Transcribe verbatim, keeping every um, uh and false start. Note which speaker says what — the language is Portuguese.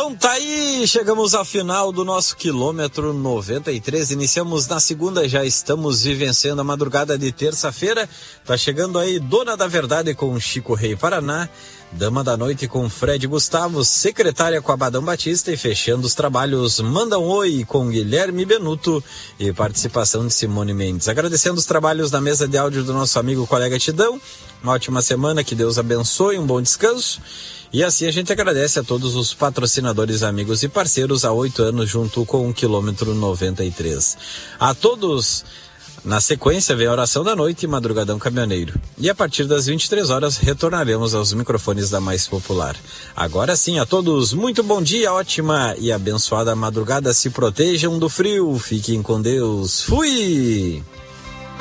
Speaker 1: Então tá aí, chegamos ao final do nosso quilômetro noventa e três, iniciamos na segunda, já estamos vivenciando a madrugada de terça-feira, tá chegando aí Dona da Verdade com Chico Rei Paraná, Dama da Noite com Fred Gustavo, Secretária com Abadão Batista e fechando os trabalhos Manda um Oi com Guilherme Benuto e participação de Simone Mendes. Agradecendo os trabalhos na mesa de áudio do nosso amigo colega Tidão, uma ótima semana, que Deus abençoe, um bom descanso. E assim a gente agradece a todos os patrocinadores, amigos e parceiros há oito anos junto com o quilômetro noventa e três. A todos, na sequência vem a oração da noite e Madrugadão Caminhoneiro. E a partir das vinte e três horas retornaremos aos microfones da Mais Popular. Agora sim, a todos, muito bom dia, ótima e abençoada madrugada. Se protejam do frio, fiquem com Deus. Fui!